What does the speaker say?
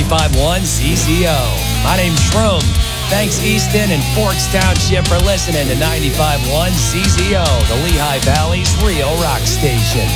95.1 CCO. My name's Shroom. Thanks, Easton and Forks Township, for listening to 95.1 CCO, the Lehigh Valley's real rock station.